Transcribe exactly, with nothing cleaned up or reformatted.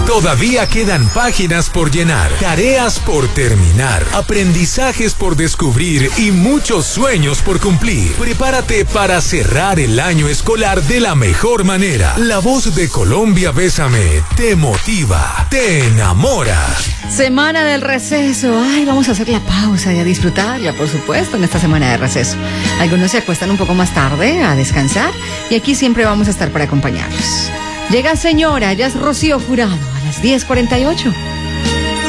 Todavía quedan páginas por llenar, tareas por terminar, aprendizajes por descubrir y muchos sueños por cumplir. Prepárate para cerrar el año escolar de la mejor manera. La voz de Colombia Bésame te motiva, te enamora. Semana del receso. Ay, vamos a hacer la pausa y a disfrutarla, por supuesto, en esta semana de receso. Algunos se acuestan un poco más tarde a descansar y aquí siempre vamos a estar para acompañarlos. Llega señora, ya es Rocío Jurado a las diez cuarenta y ocho.